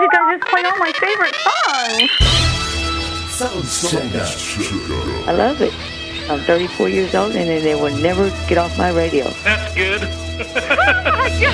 You guys just play all my favorite songs. I love it. I'm 34 years old, and they will never get off my radio. That's good.